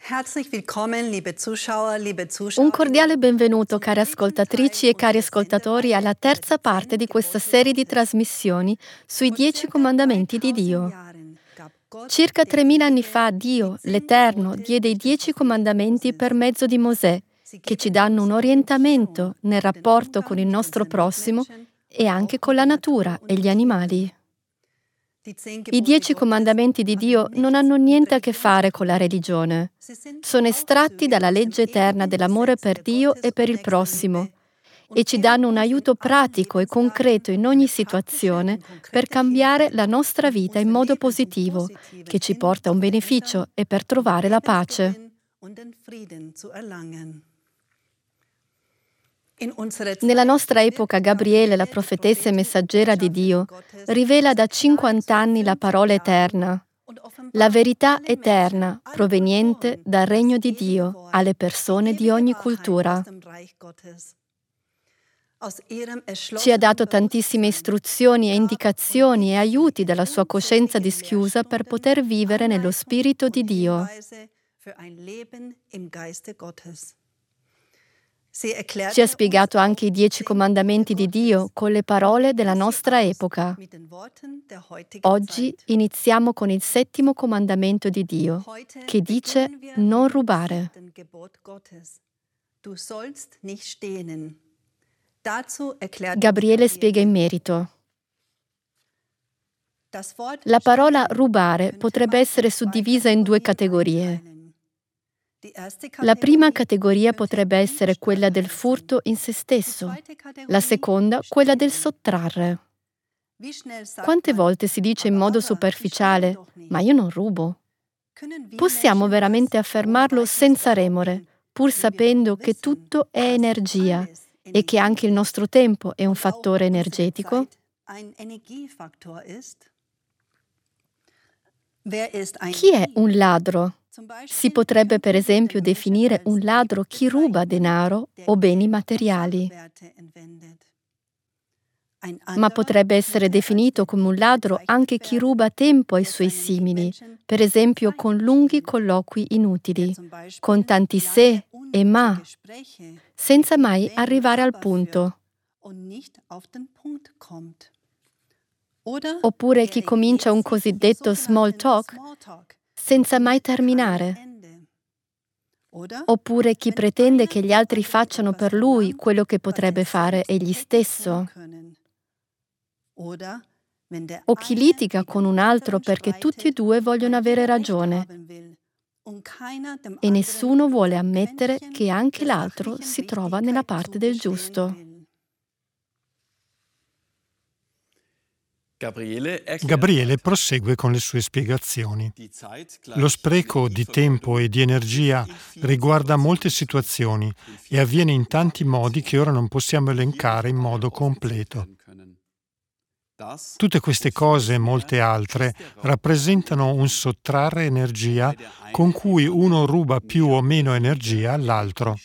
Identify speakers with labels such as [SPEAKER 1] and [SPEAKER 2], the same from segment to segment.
[SPEAKER 1] Herzlich willkommen, liebe Zuschauer, liebe
[SPEAKER 2] Un
[SPEAKER 1] Zuschauer.
[SPEAKER 2] cordiale benvenuto, care ascoltatrici e cari ascoltatori, alla terza parte di questa serie di trasmissioni sui 10 comandamenti di Dio. Circa 3000 anni fa Dio, l'Eterno, diede i 10 comandamenti per mezzo di Mosè, che ci danno un orientamento nel rapporto con il nostro prossimo e anche con la natura e gli animali. I 10 comandamenti di Dio non hanno niente a che fare con la religione. Sono estratti dalla legge eterna dell'amore per Dio e per il prossimo e ci danno un aiuto pratico e concreto in ogni situazione per cambiare la nostra vita in modo positivo, che ci porta a un beneficio e per trovare la pace. Nella nostra epoca Gabriele, la profetessa e messaggera di Dio, rivela da 50 anni la parola eterna, la verità eterna proveniente dal regno di Dio alle persone di ogni cultura. Ci ha dato tantissime istruzioni e indicazioni e aiuti dalla sua coscienza dischiusa per poter vivere nello Spirito di Dio. Ci ha spiegato anche i 10 comandamenti di Dio con le parole della nostra epoca. Oggi iniziamo con il 7° comandamento di Dio, che dice non rubare. Gabriele spiega in merito. La parola rubare potrebbe essere suddivisa in 2 categorie. La prima categoria potrebbe essere quella del furto in se stesso, la seconda quella del sottrarre. Quante volte si dice in modo superficiale, ma io non rubo? Possiamo veramente affermarlo senza remore, pur sapendo che tutto è energia e che anche il nostro tempo è un fattore energetico? Chi è un ladro? Si potrebbe per esempio definire un ladro chi ruba denaro o beni materiali. Ma potrebbe essere definito come un ladro anche chi ruba tempo ai suoi simili, per esempio con lunghi colloqui inutili, con tanti se e ma, senza mai arrivare al punto. Oppure chi comincia un cosiddetto small talk senza mai terminare. Oppure chi pretende che gli altri facciano per lui quello che potrebbe fare egli stesso. O chi litiga con un altro perché tutti e due vogliono avere ragione e nessuno vuole ammettere che anche l'altro si trova nella parte del giusto.
[SPEAKER 3] Gabriele prosegue con le sue spiegazioni. Lo spreco di tempo e di energia riguarda molte situazioni e avviene in tanti modi che ora non possiamo elencare in modo completo. Tutte queste cose e molte altre rappresentano un sottrarre energia con cui uno ruba più o meno energia all'altro.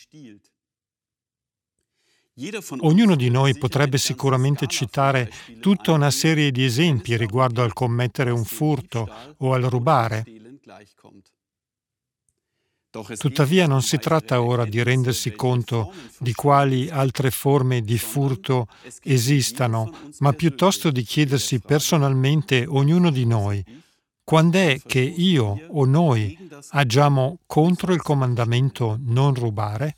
[SPEAKER 3] Ognuno di noi potrebbe sicuramente citare tutta una serie di esempi riguardo al commettere un furto o al rubare. Tuttavia non si tratta ora di rendersi conto di quali altre forme di furto esistano, ma piuttosto di chiedersi personalmente ognuno di noi: quand'è che io o noi agiamo contro il comandamento non rubare?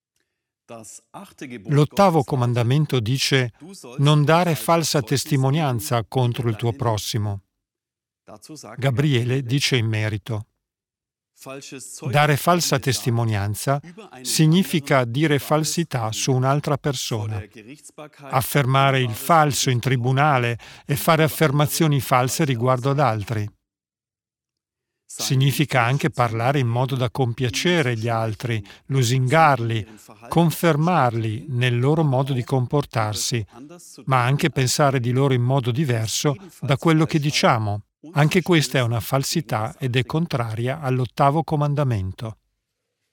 [SPEAKER 3] L'8° comandamento dice non dare falsa testimonianza contro il tuo prossimo. Gabriele dice in merito: dare falsa testimonianza significa dire falsità su un'altra persona, affermare il falso in tribunale e fare affermazioni false riguardo ad altri. Significa anche parlare in modo da compiacere gli altri, lusingarli, confermarli nel loro modo di comportarsi, ma anche pensare di loro in modo diverso da quello che diciamo. Anche questa è una falsità ed è contraria all'8° comandamento.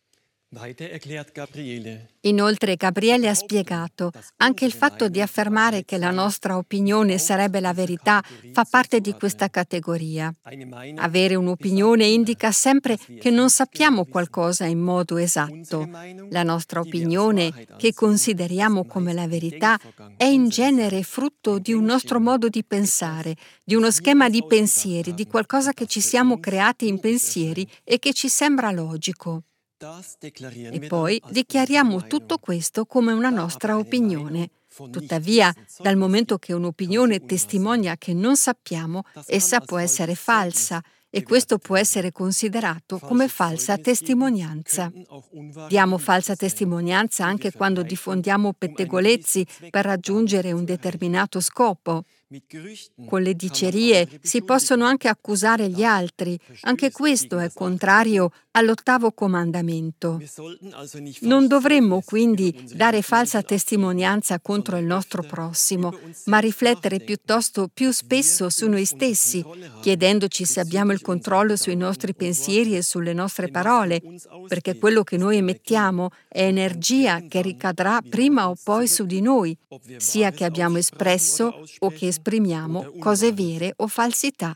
[SPEAKER 4] Inoltre Gabriele ha spiegato, anche il fatto di affermare che la nostra opinione sarebbe la verità fa parte di questa categoria. Avere un'opinione indica sempre che non sappiamo qualcosa in modo esatto. La nostra opinione, che consideriamo come la verità, è in genere frutto di un nostro modo di pensare, di uno schema di pensieri, di qualcosa che ci siamo creati in pensieri e che ci sembra logico. E poi dichiariamo tutto questo come una nostra opinione. Tuttavia, dal momento che un'opinione testimonia che non sappiamo, essa può essere falsa e questo può essere considerato come falsa testimonianza. Diamo falsa testimonianza anche quando diffondiamo pettegolezzi per raggiungere un determinato scopo. Con le dicerie si possono anche accusare gli altri. Anche questo è contrario all'8° comandamento. Non dovremmo quindi dare falsa testimonianza contro il nostro prossimo, ma riflettere piuttosto più spesso su noi stessi, chiedendoci se abbiamo il controllo sui nostri pensieri e sulle nostre parole, perché quello che noi emettiamo è energia che ricadrà prima o poi su di noi, sia che abbiamo espresso o che esprimiamo cose vere o falsità.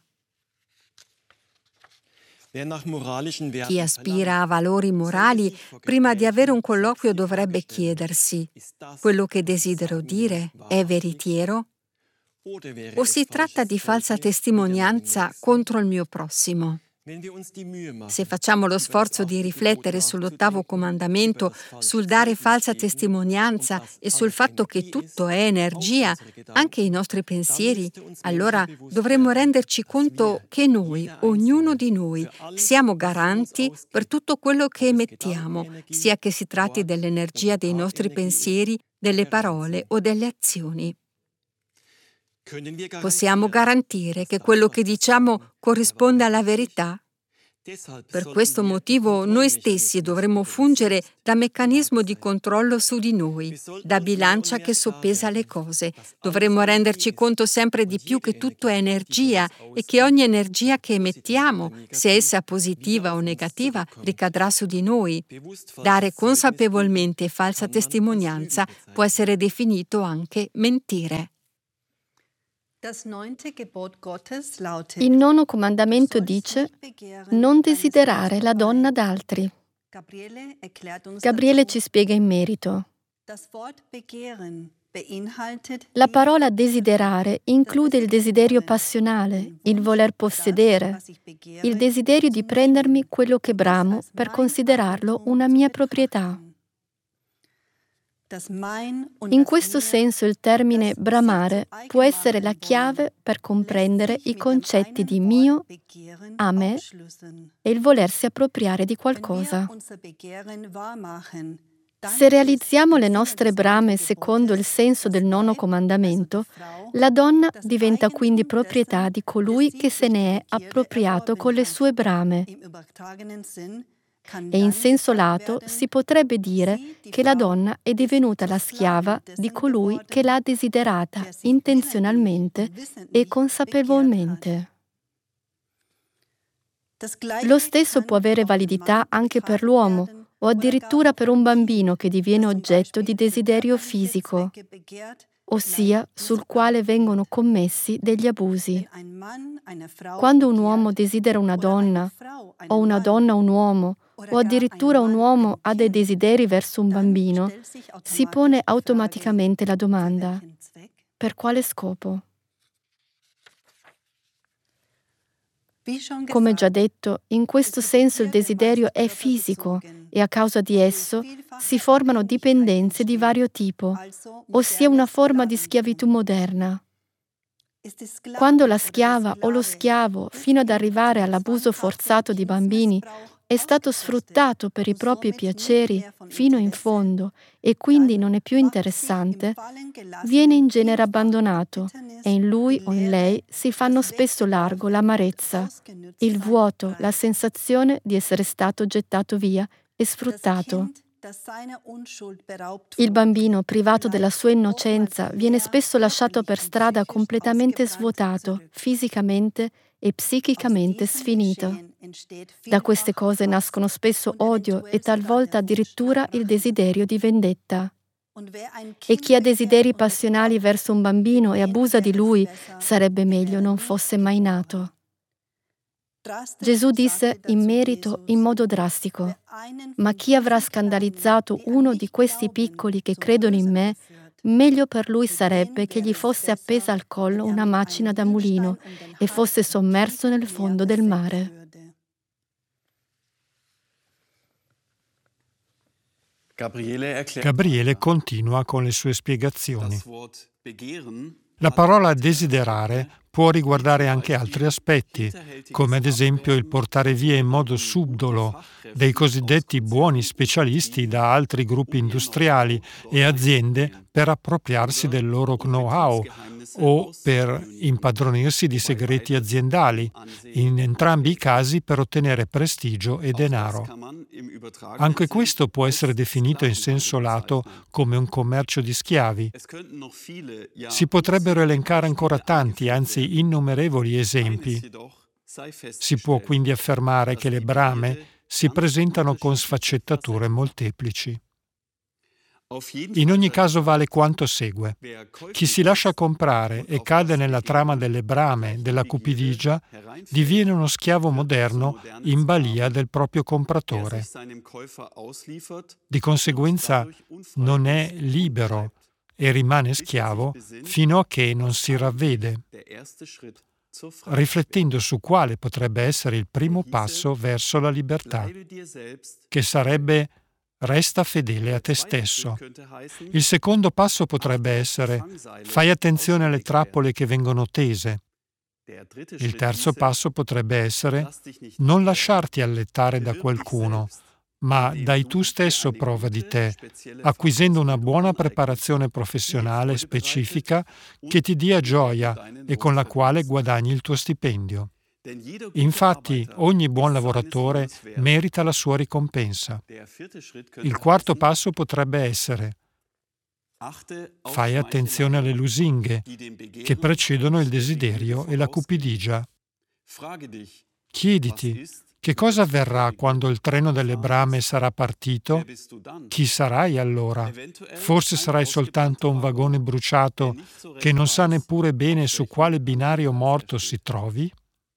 [SPEAKER 4] Chi aspira a valori morali, prima di avere un colloquio dovrebbe chiedersi: quello che desidero dire è veritiero? O si tratta di falsa testimonianza contro il mio prossimo? Se facciamo lo sforzo di riflettere sull'8° comandamento, sul dare falsa testimonianza e sul fatto che tutto è energia, anche i nostri pensieri, allora dovremmo renderci conto che noi, ognuno di noi, siamo garanti per tutto quello che emettiamo, sia che si tratti dell'energia dei nostri pensieri, delle parole o delle azioni. Possiamo garantire che quello che diciamo corrisponde alla verità? Per questo motivo noi stessi dovremmo fungere da meccanismo di controllo su di noi, da bilancia che soppesa le cose. Dovremmo renderci conto sempre di più che tutto è energia e che ogni energia che emettiamo, sia essa positiva o negativa, ricadrà su di noi. Dare consapevolmente falsa testimonianza può essere definito anche mentire.
[SPEAKER 2] Il 9° comandamento dice: non desiderare la donna d'altri. Gabriele ci spiega in merito. La parola desiderare include il desiderio passionale, il voler possedere, il desiderio di prendermi quello che bramo per considerarlo una mia proprietà. In questo senso il termine bramare può essere la chiave per comprendere i concetti di mio, a me e il volersi appropriare di qualcosa. Se realizziamo le nostre brame secondo il senso del 9° comandamento, la donna diventa quindi proprietà di colui che se ne è appropriato con le sue brame. E in senso lato si potrebbe dire che la donna è divenuta la schiava di colui che l'ha desiderata intenzionalmente e consapevolmente. Lo stesso può avere validità anche per l'uomo o addirittura per un bambino che diviene oggetto di desiderio fisico, ossia sul quale vengono commessi degli abusi. Quando un uomo desidera una donna, o una donna un uomo, o addirittura un uomo ha dei desideri verso un bambino, si pone automaticamente la domanda: per quale scopo? Come già detto, in questo senso il desiderio è fisico e a causa di esso si formano dipendenze di vario tipo, ossia una forma di schiavitù moderna. Quando la schiava o lo schiavo, fino ad arrivare all'abuso forzato di bambini, è stato sfruttato per i propri piaceri fino in fondo e quindi non è più interessante, viene in genere abbandonato e in lui o in lei si fanno spesso largo l'amarezza, il vuoto, la sensazione di essere stato gettato via e sfruttato. Il bambino, privato della sua innocenza, viene spesso lasciato per strada completamente svuotato, fisicamente e psichicamente sfinito. Da queste cose nascono spesso odio e talvolta addirittura il desiderio di vendetta. E chi ha desideri passionali verso un bambino e abusa di lui, sarebbe meglio non fosse mai nato. Gesù disse in merito in modo drastico: «Ma chi avrà scandalizzato uno di questi piccoli che credono in me, meglio per lui sarebbe che gli fosse appesa al collo una macina da mulino e fosse sommerso nel fondo del mare».
[SPEAKER 3] Gabriele continua con le sue spiegazioni. La parola desiderare può riguardare anche altri aspetti, come ad esempio il portare via in modo subdolo dei cosiddetti buoni specialisti da altri gruppi industriali e aziende per appropriarsi del loro know-how o per impadronirsi di segreti aziendali, in entrambi i casi per ottenere prestigio e denaro. Anche questo può essere definito in senso lato come un commercio di schiavi. Si potrebbero elencare ancora tanti, anzi innumerevoli esempi. Si può quindi affermare che le brame si presentano con sfaccettature molteplici. In ogni caso vale quanto segue. Chi si lascia comprare e cade nella trama delle brame, della cupidigia, diviene uno schiavo moderno in balia del proprio compratore. Di conseguenza non è libero e rimane schiavo fino a che non si ravvede, riflettendo su quale potrebbe essere il primo passo verso la libertà, che sarebbe: resta fedele a te stesso. Il secondo passo potrebbe essere: fai attenzione alle trappole che vengono tese. Il terzo passo potrebbe essere: non lasciarti allettare da qualcuno, ma dai tu stesso prova di te, acquisendo una buona preparazione professionale specifica che ti dia gioia e con la quale guadagni il tuo stipendio. Infatti, ogni buon lavoratore merita la sua ricompensa. Il quarto passo potrebbe essere: fai attenzione alle lusinghe che precedono il desiderio e la cupidigia. Chiediti: che cosa avverrà quando il treno delle brame sarà partito? Chi sarai allora? Forse sarai soltanto un vagone bruciato che non sa neppure bene su quale binario morto si trovi?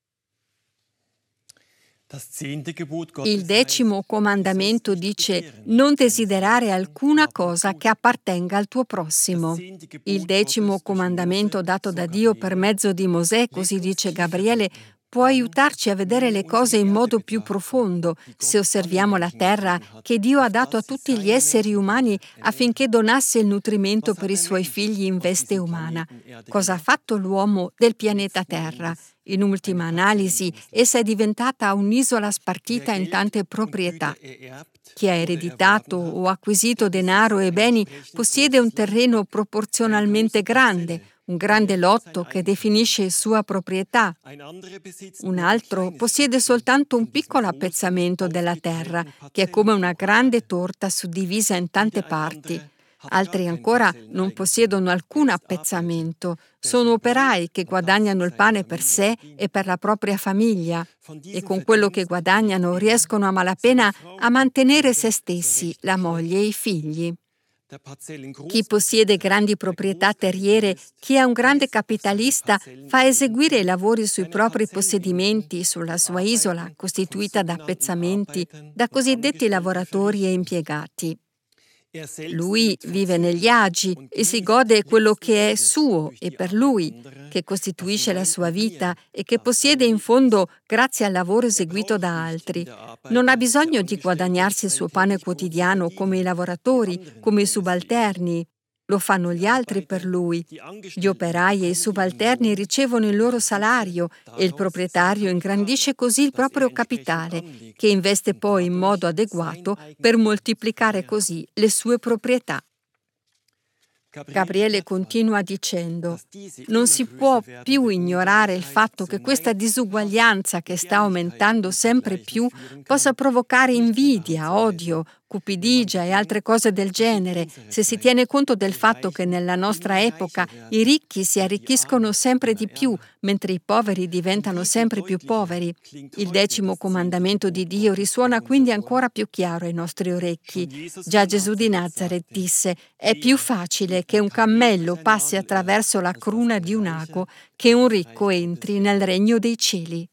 [SPEAKER 4] Il 10° comandamento dice: non desiderare alcuna cosa che appartenga al tuo prossimo. Il 10° comandamento dato da Dio per mezzo di Mosè, così dice Gabriele, può aiutarci a vedere le cose in modo più profondo se osserviamo la terra che Dio ha dato a tutti gli esseri umani affinché donasse il nutrimento per i suoi figli in veste umana. Cosa ha fatto l'uomo del pianeta Terra? In ultima analisi, essa è diventata un'isola spartita in tante proprietà. Chi ha ereditato o acquisito denaro e beni possiede un terreno proporzionalmente grande, un grande lotto che definisce sua proprietà. Un altro possiede soltanto un piccolo appezzamento della terra, che è come una grande torta suddivisa in tante parti. Altri ancora non possiedono alcun appezzamento, sono operai che guadagnano il pane per sé e per la propria famiglia e con quello che guadagnano riescono a malapena a mantenere se stessi, la moglie e i figli. Chi possiede grandi proprietà terriere, chi è un grande capitalista, fa eseguire i lavori sui propri possedimenti sulla sua isola, costituita da appezzamenti, da cosiddetti lavoratori e impiegati. Lui vive negli agi e si gode quello che è suo e per lui, che costituisce la sua vita e che possiede in fondo grazie al lavoro eseguito da altri. Non ha bisogno di guadagnarsi il suo pane quotidiano come i lavoratori, come i subalterni. Lo fanno gli altri per lui. Gli operai e i subalterni ricevono il loro salario e il proprietario ingrandisce così il proprio capitale, che investe poi in modo adeguato per moltiplicare così le sue proprietà. Gabriele continua dicendo: non si può più ignorare il fatto che questa disuguaglianza che sta aumentando sempre più possa provocare invidia, odio, cupidigia e altre cose del genere, se si tiene conto del fatto che nella nostra epoca i ricchi si arricchiscono sempre di più, mentre i poveri diventano sempre più poveri. Il 10° comandamento di Dio risuona quindi ancora più chiaro ai nostri orecchi. Già Gesù di Nazaret disse: «È più facile che un cammello passi attraverso la cruna di un ago che un ricco entri nel regno dei cieli».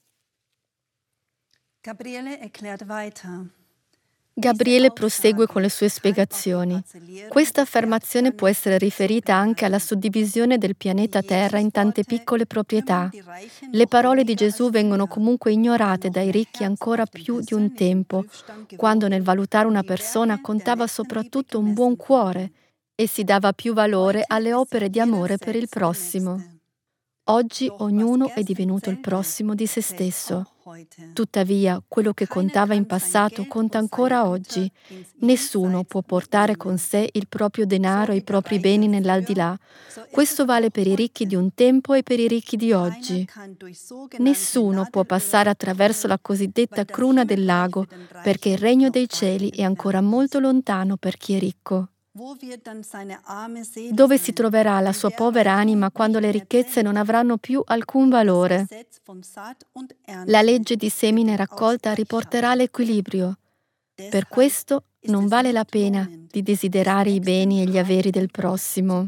[SPEAKER 2] Gabriele prosegue con le sue spiegazioni. Questa affermazione può essere riferita anche alla suddivisione del pianeta Terra in tante piccole proprietà. Le parole di Gesù vengono comunque ignorate dai ricchi ancora più di un tempo, quando nel valutare una persona contava soprattutto un buon cuore e si dava più valore alle opere di amore per il prossimo. Oggi ognuno è divenuto il prossimo di se stesso. Tuttavia, quello che contava in passato conta ancora oggi. Nessuno può portare con sé il proprio denaro e i propri beni nell'aldilà. Questo vale per i ricchi di un tempo e per i ricchi di oggi. Nessuno può passare attraverso la cosiddetta cruna del lago, perché il regno dei cieli è ancora molto lontano per chi è ricco. Dove si troverà la sua povera anima quando le ricchezze non avranno più alcun valore? La legge di semina e raccolta riporterà l'equilibrio. Per questo non vale la pena di desiderare i beni e gli averi del prossimo.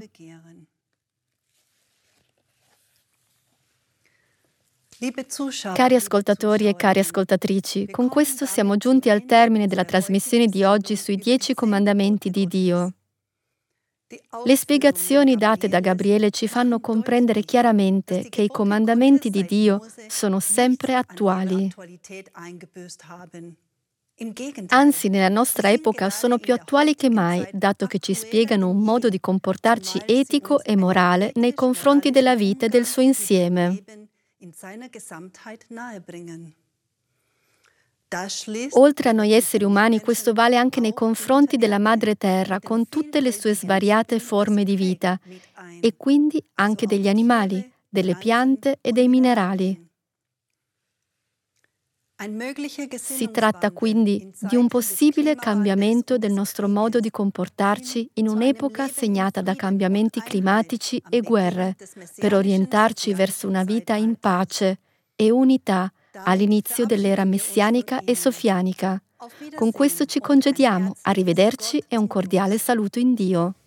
[SPEAKER 2] Cari ascoltatori e cari ascoltatrici, con questo siamo giunti al termine della trasmissione di oggi sui 10 comandamenti di Dio. Le spiegazioni date da Gabriele ci fanno comprendere chiaramente che i comandamenti di Dio sono sempre attuali. Anzi, nella nostra epoca sono più attuali che mai, dato che ci spiegano un modo di comportarci etico e morale nei confronti della vita e del suo insieme. Oltre a noi esseri umani, questo vale anche nei confronti della Madre Terra, con tutte le sue svariate forme di vita, e quindi anche degli animali, delle piante e dei minerali. Si tratta quindi di un possibile cambiamento del nostro modo di comportarci in un'epoca segnata da cambiamenti climatici e guerre, per orientarci verso una vita in pace e unità all'inizio dell'era messianica e sofianica. Con questo ci congediamo, arrivederci e un cordiale saluto in Dio.